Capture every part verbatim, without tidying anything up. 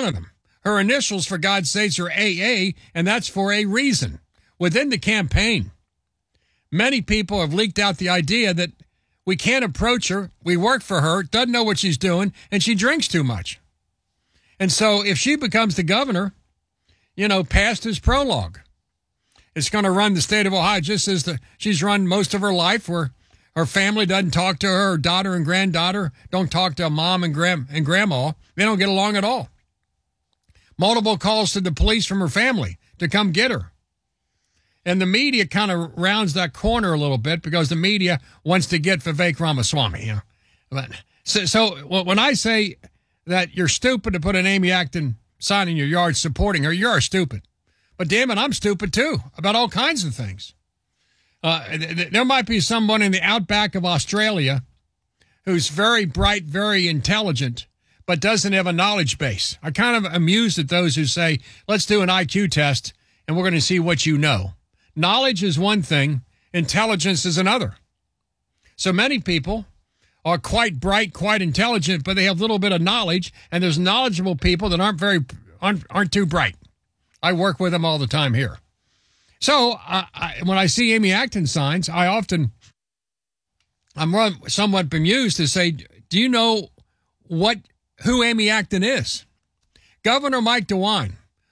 one of them. Her initials, for God's sakes, are A A, and that's for a reason. Within the campaign, many people have leaked out the idea that we can't approach her, we work for her, doesn't know what she's doing, and she drinks too much. And so if she becomes the governor, you know, past is prologue. It's going to run the state of Ohio just as the, she's run most of her life, where her family doesn't talk to her, her daughter and granddaughter don't talk to mom and, grand, and grandma. They don't get along at all. Multiple calls to the police from her family to come get her. And the media kind of rounds that corner a little bit because the media wants to get Vivek Ramaswamy. You know? But, so, so when I say that you're stupid to put an Amy Acton sign in your yard supporting her, you're stupid. But damn it, I'm stupid too about all kinds of things. Uh, th- th- there might be someone in the outback of Australia who's very bright, very intelligent, but doesn't have a knowledge base. I'm kind of amused at those who say, let's do an I Q test and we're going to see what you know. Knowledge is one thing, intelligence is another. So many people are quite bright, quite intelligent, but they have a little bit of knowledge, and there's knowledgeable people that aren't very aren't, aren't too bright. I work with them all the time here. So uh, I, when I see Amy Acton signs, I often, I'm somewhat bemused to say, do you know what who Amy Acton is? Governor Mike DeWine,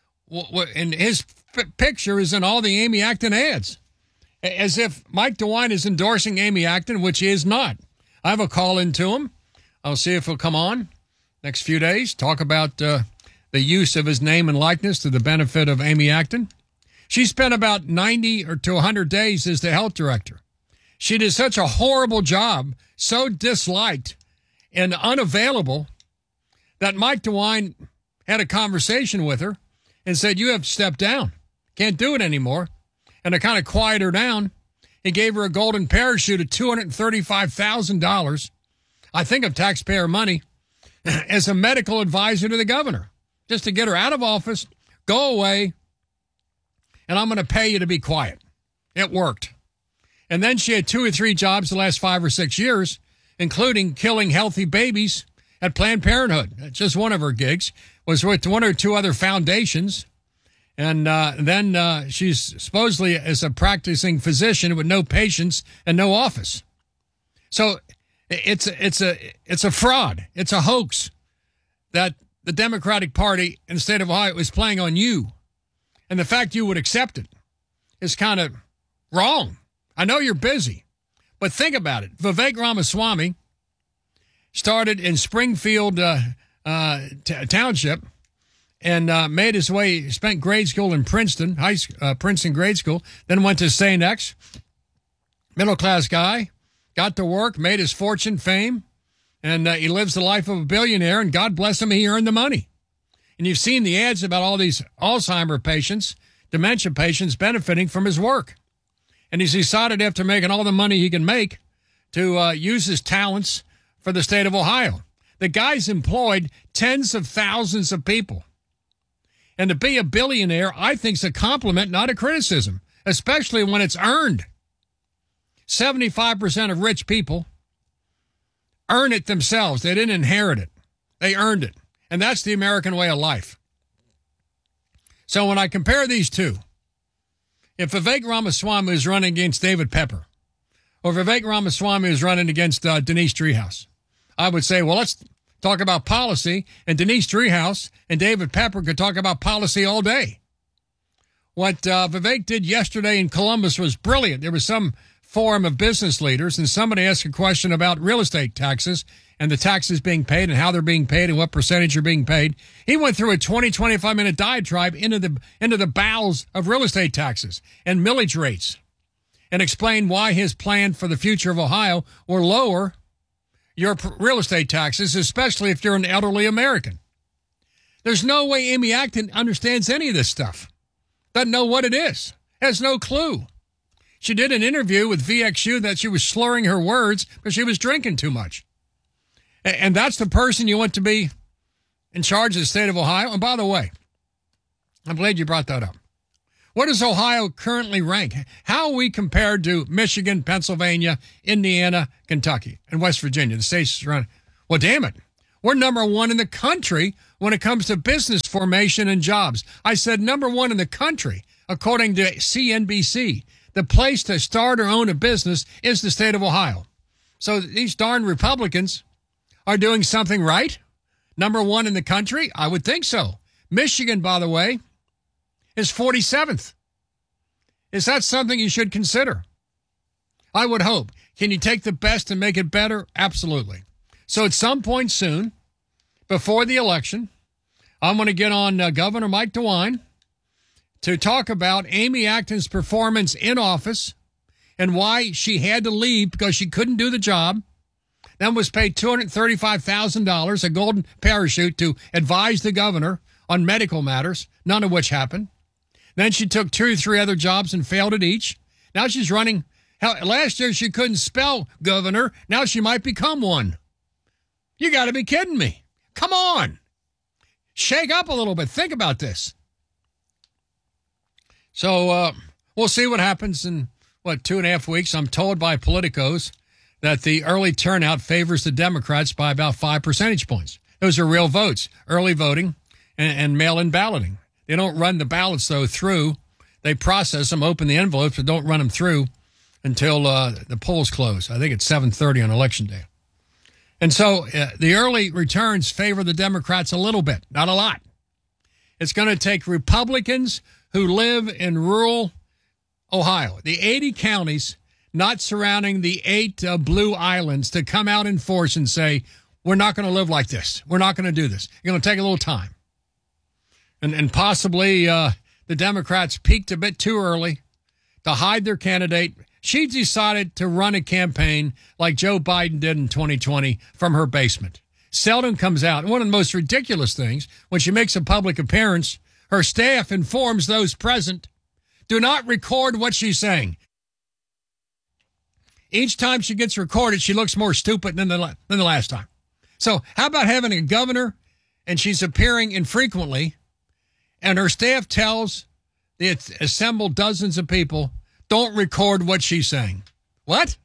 and his f- picture is in all the Amy Acton ads, as if Mike DeWine is endorsing Amy Acton, which he is not. I have a call into him. I'll see if he'll come on next few days, talk about uh, the use of his name and likeness to the benefit of Amy Acton. She spent about ninety or to one hundred days as the health director. She did such a horrible job, so disliked and unavailable, that Mike DeWine had a conversation with her and said, you have to step down. Can't do it anymore. And to kind of quiet her down, he gave her a golden parachute of two hundred thirty-five thousand dollars, I think of taxpayer money, as a medical advisor to the governor, just to get her out of office, go away, and I'm going to pay you to be quiet. It worked. And then she had two or three jobs the last five or six years, including killing healthy babies at Planned Parenthood. That's just one of her gigs. Was with one or two other foundations. And uh, then uh, she's supposedly as a practicing physician with no patients and no office. So it's a, it's a it's a fraud. It's a hoax that the Democratic Party in the state of Ohio is playing on you. And the fact you would accept it is kind of wrong. I know you're busy, but think about it. Vivek Ramaswamy started in Springfield uh, uh, t- Township and uh, made his way, spent grade school in Princeton, high, uh, Princeton grade school, then went to Saint X, middle-class guy, got to work, made his fortune, fame, and uh, he lives the life of a billionaire, and God bless him, he earned the money. And you've seen the ads about all these Alzheimer patients, dementia patients benefiting from his work. And he's decided after making all the money he can make to uh, use his talents for the state of Ohio. The guy's employed tens of thousands of people. And to be a billionaire, I think, is a compliment, not a criticism, especially when it's earned. seventy-five percent of rich people earn it themselves. They didn't inherit it. They earned it. And that's the American way of life. So when I compare these two, if Vivek Ramaswamy is running against David Pepper, or Vivek Ramaswamy is running against uh, Denise Treehouse, I would say, well, let's talk about policy, and Denise Treehouse and David Pepper could talk about policy all day. What uh, Vivek did yesterday in Columbus was brilliant. There was some forum of business leaders, and somebody asked a question about real estate taxes and the taxes being paid and how they're being paid and what percentage are being paid. He went through a twenty, twenty-five minute diatribe into the into the bowels of real estate taxes and millage rates and explained why his plan for the future of Ohio will lower your real estate taxes, especially if you're an elderly American. There's no way Amy Acton understands any of this stuff. Doesn't know what it is. Has no clue. She did an interview with V X U that she was slurring her words because she was drinking too much. And that's the person you want to be in charge of the state of Ohio? And by the way, I'm glad you brought that up. What does Ohio currently rank? How are we compared to Michigan, Pennsylvania, Indiana, Kentucky, and West Virginia, the states around? Well, damn it. We're number one in the country when it comes to business formation and jobs. I said number one in the country, according to C N B C. The place to start or own a business is the state of Ohio. So these darn Republicans are doing something right? Number one in the country? I would think so. Michigan, by the way, is forty-seventh. Is that something you should consider? I would hope. Can you take the best and make it better? Absolutely. So at some point soon, before the election, I'm going to get on uh, Governor Mike DeWine to talk about Amy Acton's performance in office and why she had to leave because she couldn't do the job, then was paid two hundred thirty-five thousand dollars, a golden parachute, to advise the governor on medical matters, none of which happened. Then she took two or three other jobs and failed at each. Now she's running. Hell, last year she couldn't spell governor. Now she might become one. You got to be kidding me. Come on. Shake up a little bit. Think about this. So uh, we'll see what happens in, what, two and a half weeks. I'm told by politicos that the early turnout favors the Democrats by about five percentage points. Those are real votes, early voting and, and mail-in balloting. They don't run the ballots, though, through. They process them, open the envelopes, but don't run them through until uh, the polls close. I think it's seven thirty on Election Day. And so uh, the early returns favor the Democrats a little bit, not a lot. It's going to take Republicans who live in rural Ohio, the eighty counties not surrounding the eight uh, blue islands, to come out in force and say, we're not going to live like this. We're not going to do this. It's going to take a little time. And, and possibly uh, the Democrats peaked a bit too early to hide their candidate. She decided to run a campaign like Joe Biden did in twenty twenty from her basement. Seldom comes out. And one of the most ridiculous things, when she makes a public appearance, her staff informs those present, do not record what she's saying. Each time she gets recorded, she looks more stupid than the, than the last time. So how about having a governor and she's appearing infrequently, and her staff tells the assembled dozens of people, don't record what she's saying. What?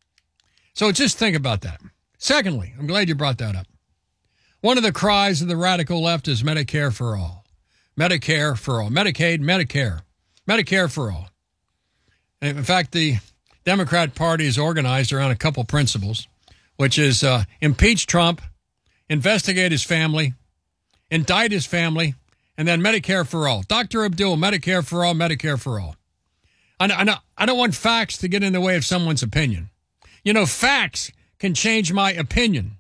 So just think about that. Secondly, I'm glad you brought that up. One of the cries of the radical left is Medicare for all. Medicare for all. Medicaid, Medicare. Medicare for all. And in fact, the Democrat Party is organized around a couple principles, which is uh, impeach Trump, investigate his family, indict his family, and then Medicare for all. Doctor Abdul, Medicare for all, Medicare for all. I, I, I don't want facts to get in the way of someone's opinion. You know, facts can change my opinion,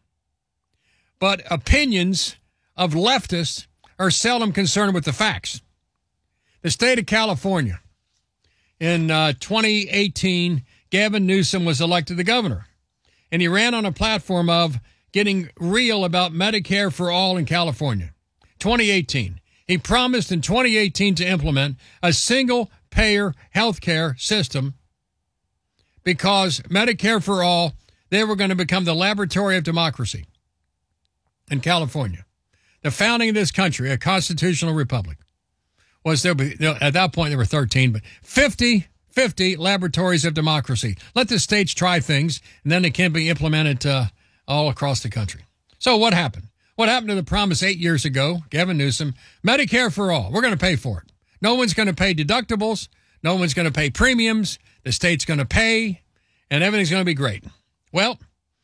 but opinions of leftists are seldom concerned with the facts. The state of California, in uh, twenty eighteen, Gavin Newsom was elected the governor, and he ran on a platform of getting real about Medicare for all in California. twenty eighteen. He promised in twenty eighteen to implement a single-payer health care system because Medicare for all, they were going to become the laboratory of democracy in California. The founding of this country, a constitutional republic, was there. At that point, there were thirteen, but fifty, fifty laboratories of democracy. Let the states try things, and then they can be implemented uh, all across the country. So what happened? What happened to the promise eight years ago, Gavin Newsom? Medicare for all. We're going to pay for it. No one's going to pay deductibles. No one's going to pay premiums. The state's going to pay, and everything's going to be great. Well,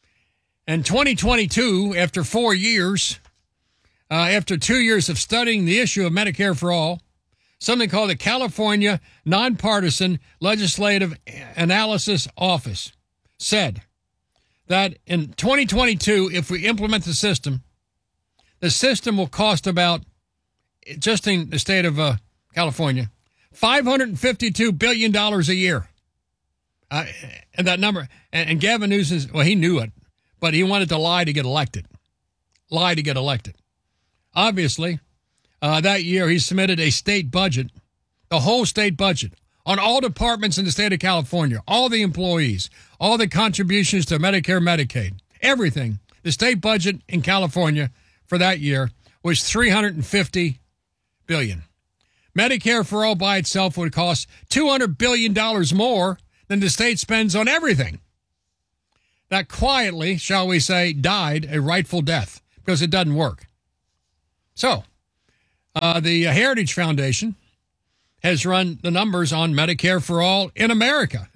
in twenty twenty-two, after four years, uh, after two years of studying the issue of Medicare for all, something called the California Nonpartisan Legislative Analysis Office said that in twenty twenty-two, if we implement the system, the system will cost about, just in the state of uh, California, five hundred fifty-two billion dollars a year. Uh, and that number, and, and Gavin Newsom, well, he knew it, but he wanted to lie to get elected. Lie to get elected. Obviously, uh, that year he submitted a state budget, the whole state budget, on all departments in the state of California, all the employees, all the contributions to Medicare, Medicaid, everything. The state budget in California for that year was three hundred fifty billion dollars. Medicare for all by itself would cost two hundred billion dollars more than the state spends on everything. That quietly, shall we say, died a rightful death. because it doesn't work. So, uh, the Heritage Foundation has run the numbers on Medicare for All in America.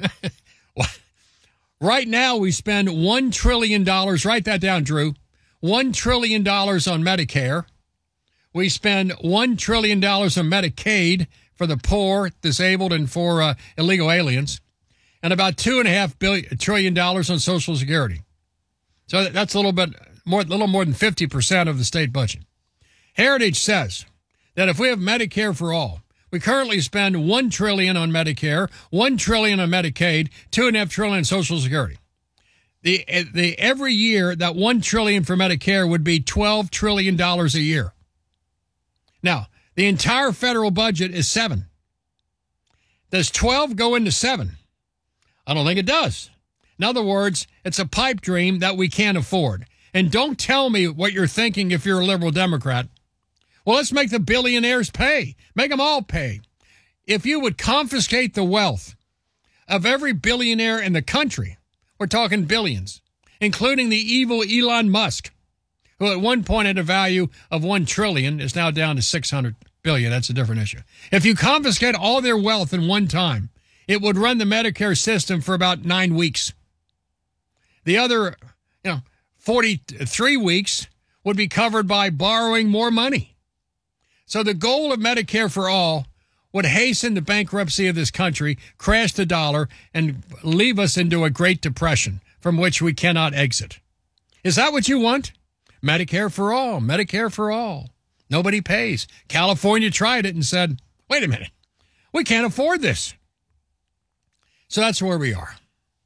Right now, we spend one trillion dollars. Write that down, Drew. one trillion dollars on Medicare. We spend one trillion dollars on Medicaid for the poor, disabled, and for uh, illegal aliens, and about two and a half billion trillion dollars on Social Security. So that's a little bit more, a little more than fifty percent of the state budget. Heritage says that if we have Medicare for all, we currently spend one trillion dollars on Medicare, one trillion dollars on Medicaid, two and a half trillion dollars on Social Security. The the every year that one trillion dollars for Medicare would be twelve trillion dollars a year. Now, the entire federal budget is seven. Does twelve go into seven? I don't think it does. In other words, it's a pipe dream that we can't afford. And don't tell me what you're thinking if you're a liberal Democrat. Well, let's make the billionaires pay. Make them all pay. If you would confiscate the wealth of every billionaire in the country, we're talking billions, including the evil Elon Musk, who at one point had a value of one trillion dollars, is now down to six hundred billion dollars. That's a different issue. If you confiscate all their wealth in one time, it would run the Medicare system for about nine weeks. The other, you know, forty-three weeks would be covered by borrowing more money. So the goal of Medicare for All would hasten the bankruptcy of this country, crash the dollar, and leave us into a Great Depression from which we cannot exit. Is that what you want? Medicare for all, Medicare for all. Nobody pays. California tried it and said, wait a minute, we can't afford this. So that's where we are.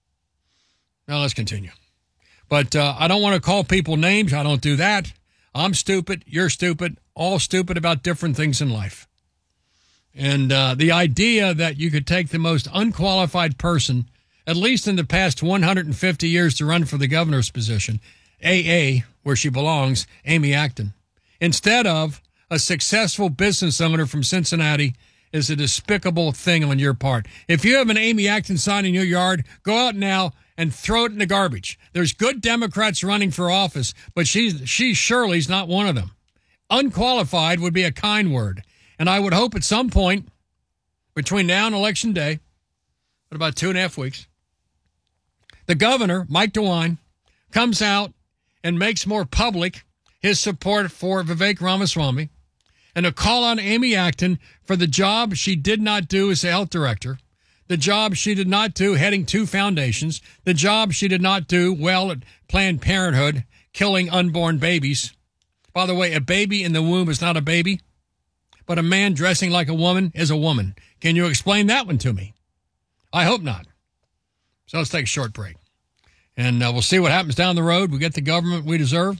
Now let's continue. But uh, I don't want to call people names. I don't do that. I'm stupid. You're stupid. All stupid about different things in life. And uh, the idea that you could take the most unqualified person, at least in the past one hundred fifty years, to run for the governor's position, A A, where she belongs, Amy Acton, instead of a successful business owner from Cincinnati, is a despicable thing on your part. If you have an Amy Acton sign in your yard, go out now and throw it in the garbage. There's good Democrats running for office, but she's, she surely's not one of them. Unqualified would be a kind word. And I would hope at some point between now and Election Day, in about two and a half weeks, the governor, Mike DeWine, comes out and makes more public his support for Vivek Ramaswamy and a call on Amy Acton for the job she did not do as a health director, the job she did not do heading two foundations, the job she did not do well at Planned Parenthood, killing unborn babies. By the way, a baby in the womb is not a baby, but a man dressing like a woman is a woman. Can you explain that one to me? I hope not. So let's take a short break. And uh, we'll see what happens down the road. We get the government we deserve.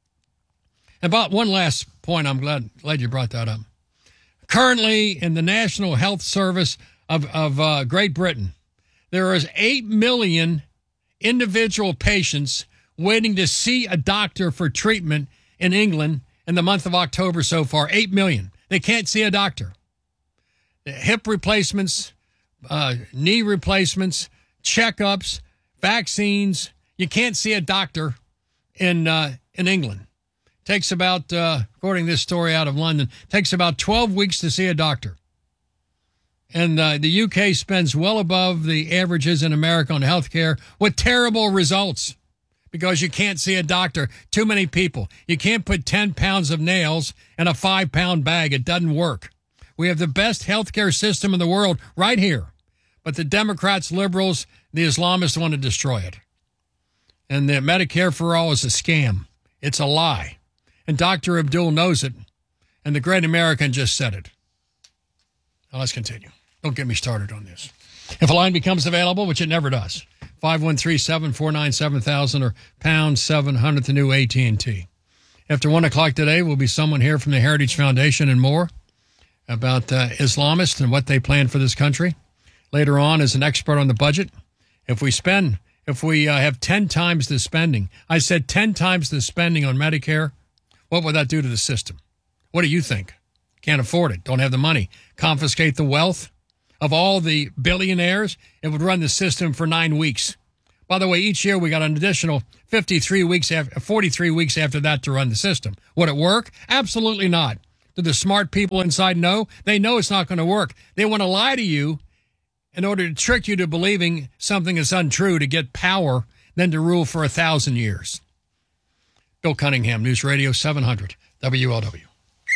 About one last point, I'm glad, glad you brought that up. Currently, in the National Health Service of, of uh, Great Britain, there is eight million individual patients waiting to see a doctor for treatment in England in the month of October so far. eight million. They can't see a doctor. Hip replacements, uh, knee replacements, checkups, vaccines. You can't see a doctor in uh, in England. Takes about, uh, according to this story out of London, takes about twelve weeks to see a doctor. And uh, the U K spends well above the averages in America on health care with terrible results because you can't see a doctor. Too many people. You can't put ten pounds of nails in a five-pound bag. It doesn't work. We have the best health care system in the world right here. But the Democrats, liberals, the Islamists want to destroy it. And the Medicare for All is a scam. It's a lie. And Doctor Abdul knows it. And the great American just said it. Now let's continue. Don't get me started on this. If a line becomes available, which it never does, five one three, seven four nine, seven thousand or pound seven hundred, the new A T and T. After one o'clock today will be someone here from the Heritage Foundation and more about uh, Islamists and what they plan for this country. Later on, as an expert on the budget, if we spend, if we uh, have ten times the spending, I said ten times the spending on Medicare, what would that do to the system? What do you think? Can't afford it. Don't have the money. Confiscate the wealth of all the billionaires. It would run the system for nine weeks. By the way, each year we got an additional fifty-three weeks after, forty-three weeks after that to run the system. Would it work? Absolutely not. Do the smart people inside know? They know it's not going to work. They want to lie to you in order to trick you to believing something is untrue to get power, then to rule for a thousand years. Bill Cunningham, News Radio seven hundred, W L W.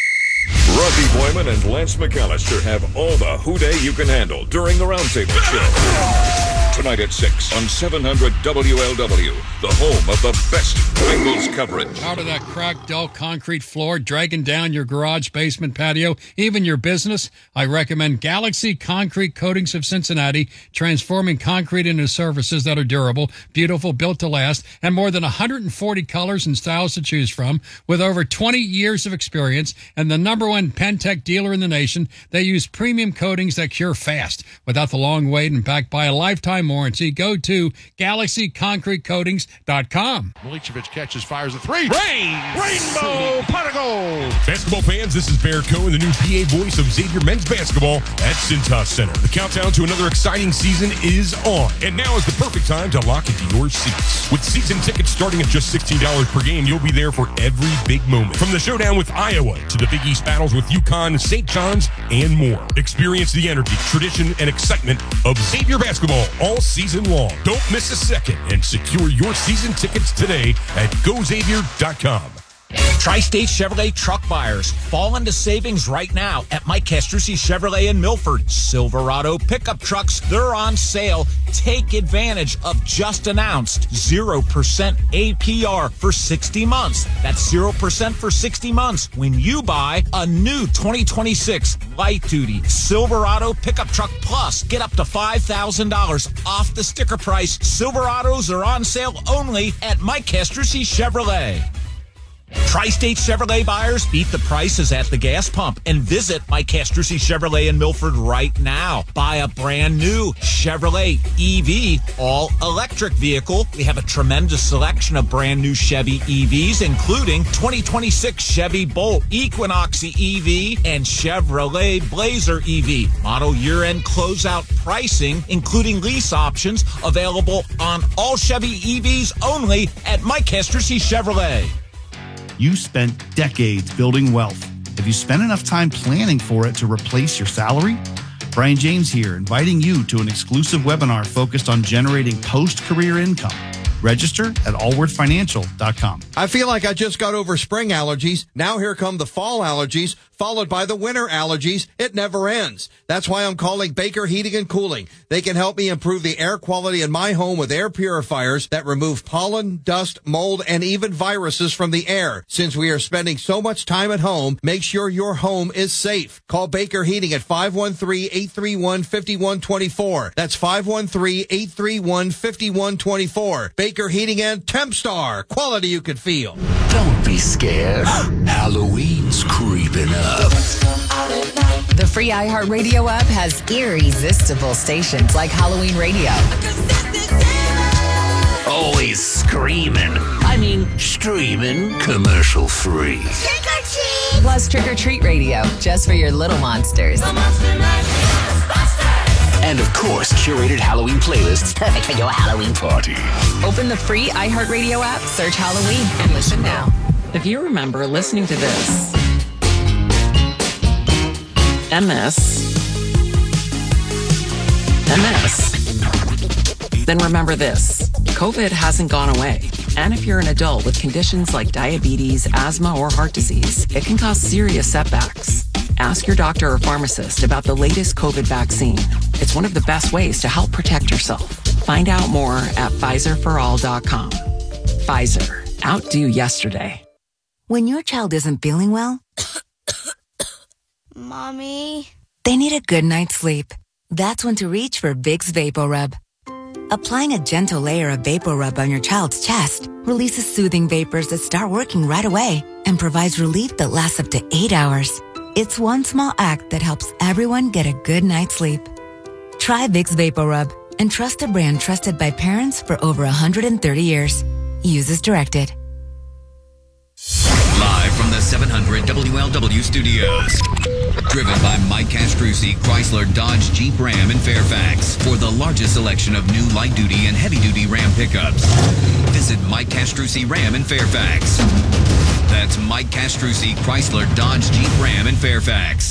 Rocky Boyman and Lance McAllister have all the hooday you can handle during the Roundtable Show. Tonight at six on seven hundred W L W, the home of the best Bengals coverage. Out of that cracked, dull concrete floor, dragging down your garage, basement, patio, even your business, I recommend Galaxy Concrete Coatings of Cincinnati, transforming concrete into surfaces that are durable, beautiful, built to last, and more than one hundred forty colors and styles to choose from. With over twenty years of experience and the number one Pentec dealer in the nation, they use premium coatings that cure fast without the long wait and backed by a lifetime warranty. Go to galaxy concrete coatings dot com. Milicevic catches, fires a three. Rain! Rainbow pot of gold! Basketball fans, this is Bear Cohen, the new P A voice of Xavier men's basketball at Cintas Center. The countdown to another exciting season is on, and now is the perfect time to lock into your seats. With season tickets starting at just sixteen dollars per game, you'll be there for every big moment. From the showdown with Iowa to the Big East battles with UConn, Saint John's, and more. Experience the energy, tradition, and excitement of Xavier basketball all season long. Don't miss a second and secure your season tickets today at go xavier dot com. Tri-State Chevrolet truck buyers, fall into savings right now at Mike Castrucci Chevrolet in Milford. Silverado pickup trucks, they're on sale. Take advantage of just announced zero percent A P R for sixty months. That's zero percent for sixty months when you buy a new twenty twenty-six light-duty Silverado pickup truck plus. Get up to five thousand dollars off the sticker price. Silverados are on sale only at Mike Castrucci Chevrolet. Tri-State Chevrolet buyers, beat the prices at the gas pump and visit Mike Castrucci Chevrolet in Milford right now. Buy a brand new Chevrolet E V all-electric vehicle. We have a tremendous selection of brand new Chevy E Vs, including twenty twenty-six Chevy Bolt, Equinox E V, and Chevrolet Blazer E V. Model year-end closeout pricing, including lease options, available on all Chevy E Vs only at Mike Castrucci Chevrolet. You spent decades building wealth. Have you spent enough time planning for it to replace your salary? Brian James here, inviting you to an exclusive webinar focused on generating post-career income. Register at allworth financial dot com. I feel like I just got over spring allergies. Now here come the fall allergies, followed by the winter allergies. It never ends. That's why I'm calling Baker Heating and Cooling. They can help me improve the air quality in my home with air purifiers that remove pollen, dust, mold, and even viruses from the air. Since we are spending so much time at home, make sure your home is safe. Call Baker Heating at five one three, eight three one, five one two four. That's five one three, eight three one, five one two four. Baker Heating and Tempstar. Quality you can feel. Don't be scared. Halloween's creeping up. The free iHeartRadio app has irresistible stations like Halloween Radio. Always screaming. I mean, streaming commercial free. Trick or treat! Plus Trick or Treat Radio, just for your little monsters. The Monster Mash Ghostbusters! And of course, curated Halloween playlists perfect for your Halloween party. Open the free iHeartRadio app, search Halloween, and listen now. If you remember listening to this, M S, M S, then remember this. COVID hasn't gone away. And if you're an adult with conditions like diabetes, asthma, or heart disease, it can cause serious setbacks. Ask your doctor or pharmacist about the latest COVID vaccine. It's one of the best ways to help protect yourself. Find out more at Pfizer for all dot com. Pfizer. Outdo yesterday. When your child isn't feeling well, Mommy, they need a good night's sleep. That's when to reach for Vicks VapoRub. Applying a gentle layer of VapoRub on your child's chest releases soothing vapors that start working right away and provides relief that lasts up to eight hours. It's one small act that helps everyone get a good night's sleep. Try Vicks VapoRub and trust a brand trusted by parents for over one hundred thirty years. Use as directed. Live from the seven hundred W L W studios. Driven by Mike Castrucci, Chrysler, Dodge, Jeep, Ram, and Fairfax. For the largest selection of new light-duty and heavy-duty Ram pickups, visit Mike Castrucci Ram in Fairfax. That's Mike Castrucci, Chrysler, Dodge, Jeep, Ram, and Fairfax.